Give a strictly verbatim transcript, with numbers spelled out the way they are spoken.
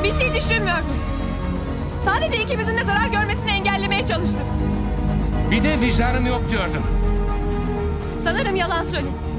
Bir şey düşünmüyordum. Sadece ikimizin de zarar görmesini engellemeye çalıştım. Bir de vicdanım yok diyordun. Sanırım yalan söyledim.